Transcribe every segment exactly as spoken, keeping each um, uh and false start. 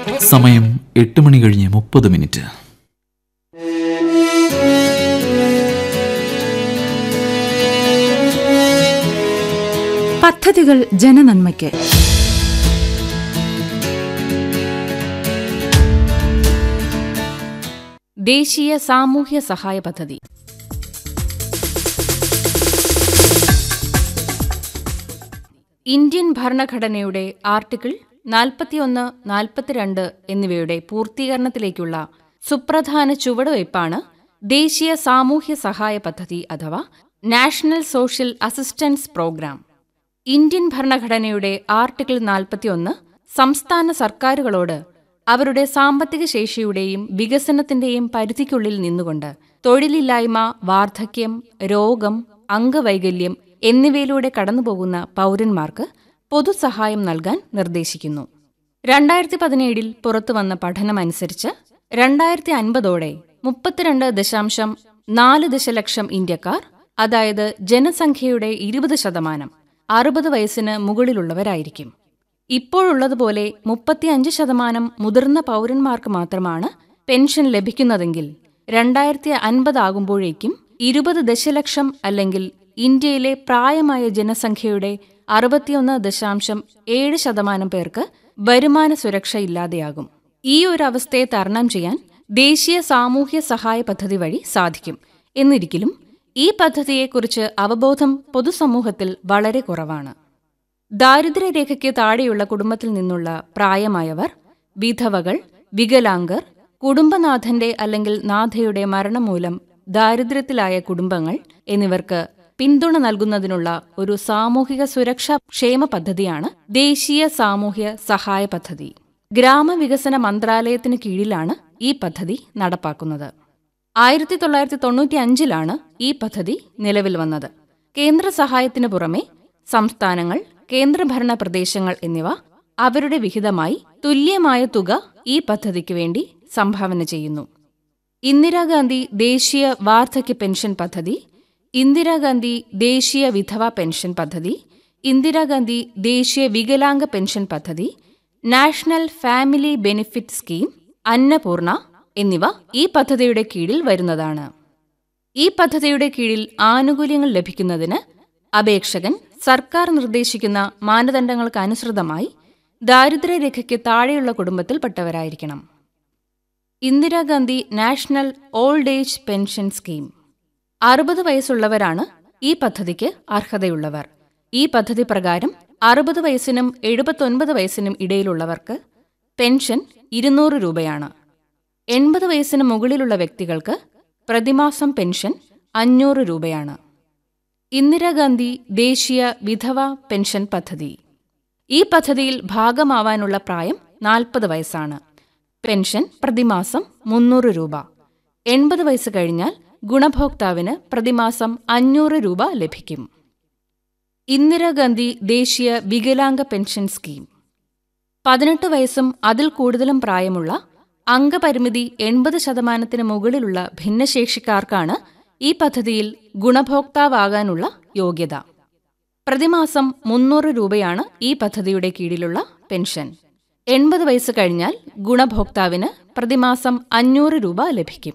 സമയം എട്ട് മണി കഴിഞ്ഞ് മുപ്പത് മിനിറ്റ്. പദ്ധതികൾ ജനനന്മയ്ക്ക്. ദേശീയ സാമൂഹ്യ സഹായ പദ്ധതി. ഇന്ത്യൻ ഭരണഘടനയുടെ ആർട്ടിക്കിൾ നാൽപ്പത്തിയൊന്ന്, നാൽപ്പത്തിരണ്ട് എന്നിവയുടെ പൂർത്തീകരണത്തിലേക്കുള്ള സുപ്രധാന ചുവടുവയ്പ്പാണ് ദേശീയ സാമൂഹ്യ സഹായ പദ്ധതി അഥവാ national social assistance programme. Indian ഭരണഘടനയുടെ ആർട്ടിക്കിൾ നാൽപ്പത്തിയൊന്ന് സംസ്ഥാന സർക്കാരുകളോട് അവരുടെ സാമ്പത്തിക ശേഷിയുടെയും വികസനത്തിന്റെയും പരിധിക്കുള്ളിൽ നിന്നുകൊണ്ട് തൊഴിലില്ലായ്മ, വാർദ്ധക്യം, രോഗം, അംഗവൈകല്യം എന്നിവയിലൂടെ കടന്നുപോകുന്ന പൗരന്മാർക്ക് പൊതുസഹായം നൽകാൻ നിർദ്ദേശിക്കുന്നു. രണ്ടായിരത്തി പതിനേഴിൽ പുറത്തുവന്ന പഠനമനുസരിച്ച് രണ്ടായിരത്തി അൻപതോടെ മുപ്പത്തിരണ്ട് ദശാംശം നാല് ദശലക്ഷം ഇന്ത്യക്കാർ, അതായത് ജനസംഖ്യയുടെ ഇരുപത് ശതമാനം, അറുപത് വയസ്സിന് മുകളിലുള്ളവരായിരിക്കും. ഇപ്പോഴുള്ളതുപോലെ മുപ്പത്തിയഞ്ച് ശതമാനം മുതിർന്ന പൗരന്മാർക്ക് മാത്രമാണ് പെൻഷൻ ലഭിക്കുന്നതെങ്കിൽ രണ്ടായിരത്തി അൻപതാകുമ്പോഴേക്കും ഇരുപത് ദശലക്ഷം അല്ലെങ്കിൽ ഇന്ത്യയിലെ പ്രായമായ ജനസംഖ്യയുടെ അറുപത്തിയൊന്ന് ദശാംശം ഏഴ് ശതമാനം പേർക്ക് വരുമാന സുരക്ഷ ഇല്ലാതെയാകും. ഈ ഒരു അവസ്ഥയെ തരണം ചെയ്യാൻ ദേശീയ സാമൂഹ്യ സഹായ പദ്ധതി വഴി സാധിക്കും. എന്നിരിക്കലും ഈ പദ്ധതിയെക്കുറിച്ച് അവബോധം പൊതുസമൂഹത്തിൽ വളരെ കുറവാണ്. ദാരിദ്ര്യരേഖയ്ക്ക് താഴെയുള്ള കുടുംബത്തിൽ നിന്നുള്ള പ്രായമായവർ, വിധവകൾ, വികലാംഗർ, കുടുംബനാഥന്റെ അല്ലെങ്കിൽ നാഥയുടെ മരണം മൂലം ദാരിദ്ര്യത്തിലായ കുടുംബങ്ങൾ എന്നിവർക്ക് പിന്തുണ നൽകുന്നതിനുള്ള ഒരു സാമൂഹിക സുരക്ഷാ ക്ഷേമ പദ്ധതിയാണ് ദേശീയ സാമൂഹ്യ സഹായ പദ്ധതി. ഗ്രാമവികസന മന്ത്രാലയത്തിന് കീഴിലാണ് ഈ പദ്ധതി നടപ്പാക്കുന്നത്. ആയിരത്തി തൊള്ളായിരത്തി തൊണ്ണൂറ്റി അഞ്ചിലാണ് ഈ പദ്ധതി നിലവിൽ വന്നത്. കേന്ദ്ര സഹായത്തിനു പുറമെ സംസ്ഥാനങ്ങൾ, കേന്ദ്രഭരണ പ്രദേശങ്ങൾ എന്നിവ അവരുടെ വിഹിതമായി തുല്യമായ തുക ഈ പദ്ധതിക്ക് വേണ്ടി സംഭാവന ചെയ്യുന്നു. ഇന്ദിരാഗാന്ധി ദേശീയ വാർദ്ധക്യ പെൻഷൻ പദ്ധതി, ഇന്ദിരാഗാന്ധി ദേശീയ വിധവ പെൻഷൻ പദ്ധതി, ഇന്ദിരാഗാന്ധി ദേശീയ വികലാംഗ പെൻഷൻ പദ്ധതി, national family benefit scheme, Annapurna എന്നിവ ഈ പദ്ധതിയുടെ കീഴിൽ വരുന്നതാണ്. ഈ പദ്ധതിയുടെ കീഴിൽ ആനുകൂല്യങ്ങൾ ലഭിക്കുന്നതിന് അപേക്ഷകൻ സർക്കാർ നിർദ്ദേശിക്കുന്ന മാനദണ്ഡങ്ങൾക്കനുസൃതമായി ദാരിദ്ര്യരേഖയ്ക്ക് താഴെയുള്ള കുടുംബത്തിൽപ്പെട്ടവരായിരിക്കണം. Indira Gandhi national old age pension scheme. അറുപത് വയസ്സുള്ളവരാണ് ഈ പദ്ധതിക്ക് അർഹതയുള്ളവർ. ഈ പദ്ധതി പ്രകാരം അറുപത് വയസ്സിനും എഴുപത്തൊൻപത് വയസ്സിനും ഇടയിലുള്ളവർക്ക് പെൻഷൻ ഇരുന്നൂറ് രൂപയാണ്. എൺപത് വയസ്സിന് മുകളിലുള്ള വ്യക്തികൾക്ക് പ്രതിമാസം പെൻഷൻ അഞ്ഞൂറ് രൂപയാണ്. ഇന്ദിരാഗാന്ധി ദേശീയ വിധവ പെൻഷൻ പദ്ധതി. ഈ പദ്ധതിയിൽ ഭാഗമാവാനുള്ള പ്രായം നാൽപ്പത് വയസ്സാണ്. പെൻഷൻ പ്രതിമാസം മുന്നൂറ് രൂപ. എൺപത് വയസ്സ് കഴിഞ്ഞാൽ ഗുണഭോക്താവിന് പ്രതിമാസം അഞ്ഞൂറ് രൂപ ലഭിക്കും. ഇന്ദിരാഗാന്ധി ദേശീയ വികലാംഗ പെൻഷൻ സ്കീം. പതിനെട്ട് വയസ്സും അതിൽ കൂടുതലും പ്രായമുള്ള, അംഗപരിമിതി എൺപത് ശതമാനത്തിന് മുകളിലുള്ള ഭിന്നശേഷിക്കാർക്കാണ് ഈ പദ്ധതിയിൽ ഗുണഭോക്താവാകാനുള്ള യോഗ്യത. പ്രതിമാസം മുന്നൂറ് രൂപയാണ് ഈ പദ്ധതിയുടെ കീഴിലുള്ള പെൻഷൻ. എൺപത് വയസ്സ് കഴിഞ്ഞാൽ ഗുണഭോക്താവിന് പ്രതിമാസം അഞ്ഞൂറ് രൂപ ലഭിക്കും.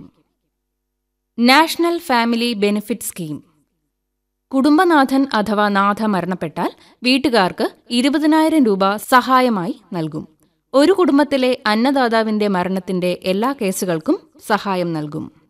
National family benefit scheme. കുടുംബനാഥൻ അഥവാ നാഥ മരണപ്പെട്ടാൽ വീട്ടുകാർക്ക് ഇരുപതിനായിരം രൂപ സഹായമായി നൽകും. ഒരു കുടുംബത്തിലെ അന്നദാതാവിന്റെ മരണത്തിന്റെ എല്ലാ കേസുകൾക്കും സഹായം നൽകും.